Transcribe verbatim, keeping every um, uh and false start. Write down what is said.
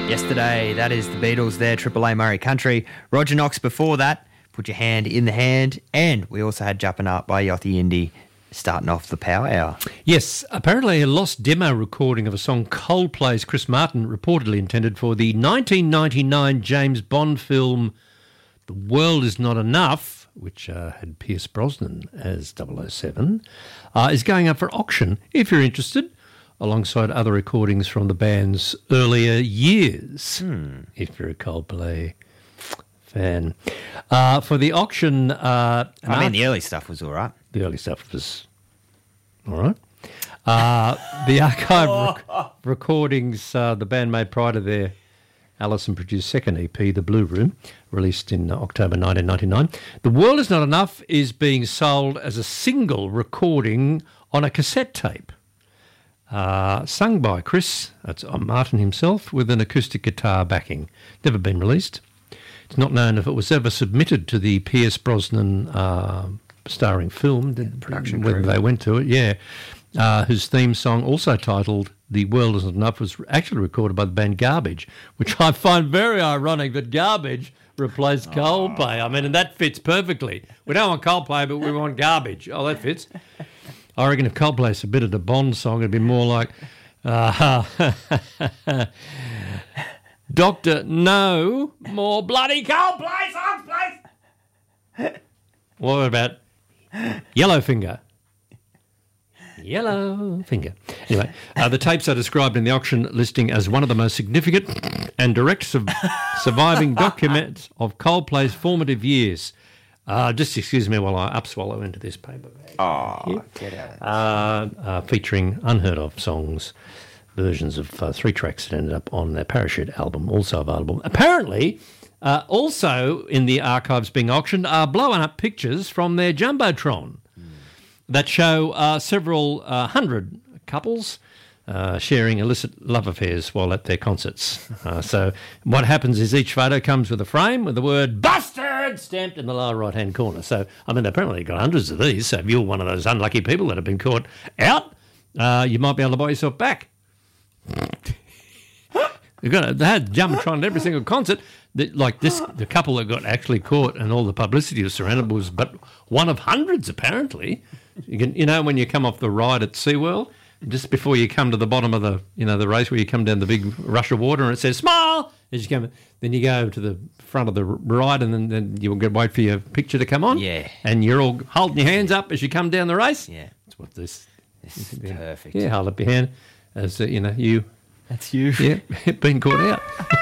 Yesterday, that is the Beatles there, Triple A Murray Country. Roger Knox before that, Put Your Hand in the Hand. And we also had Jumpin' Up by Yachty Indy starting off the Power Hour. Yes, apparently a lost demo recording of a song Coldplay's Chris Martin reportedly intended for the nineteen ninety-nine James Bond film The World Is Not Enough, which uh, had Pierce Brosnan as double oh seven, uh, is going up for auction if you're interested, alongside other recordings from the band's earlier years, hmm. if you're a Coldplay fan. Uh, for the auction... Uh, I mean, the early stuff was all right. The early stuff was all right. Uh, the archive rec- recordings uh, the band made prior to their Allison-produced second E P, The Blue Room, released in October nineteen ninety-nine. The World Is Not Enough is being sold as a single recording on a cassette tape. Uh, sung by Chris, that's Martin himself, with an acoustic guitar backing. Never been released. It's not known if it was ever submitted to the Pierce Brosnan uh, starring film, yeah, the production whether crew. they went to it, yeah. Uh, whose theme song, also titled The World Isn't Enough, was actually recorded by the band Garbage, which I find very ironic that Garbage replaced Coldplay. I mean, and that fits perfectly. We don't want Coldplay, but we want Garbage. Oh, that fits. I reckon if Coldplay submitted a Bond song, it'd be more like, uh, Doctor, no more bloody Coldplay songs, please. What about Yellowfinger? Yellowfinger. Anyway, uh, the tapes are described in the auction listing as one of the most significant and direct su- surviving documents of Coldplay's formative years. Uh, just excuse me while I upswallow into this paper bag. Oh, get out. Uh, uh, featuring unheard of songs, versions of uh, three tracks that ended up on their Parachute album, also available. Apparently, uh, also in the archives being auctioned are blowing up pictures from their Jumbotron mm. that show uh, several uh, hundred couples uh, sharing illicit love affairs while at their concerts. Uh, so what happens is each photo comes with a frame with the word "Busted" stamped in the lower right-hand corner. So, I mean, apparently you've got hundreds of these, so if you're one of those unlucky people that have been caught out, uh, you might be able to buy yourself back. You've got to, they had Jumbotron at every single concert. The, like this, the couple that got actually caught and all the publicity was surrounded was but one of hundreds, apparently. You can, you know, when you come off the ride at SeaWorld, just before you come to the bottom of the, you know, the race where you come down the big rush of water and it says "smile" as you come, then you go to the front of the ride and then, then you'll go wait for your picture to come on. Yeah. And you're all holding your hands up as you come down the race. Yeah. That's what this. This is yeah. perfect. Yeah, hold up your hand as uh, you know you. That's you. Yeah, been caught out.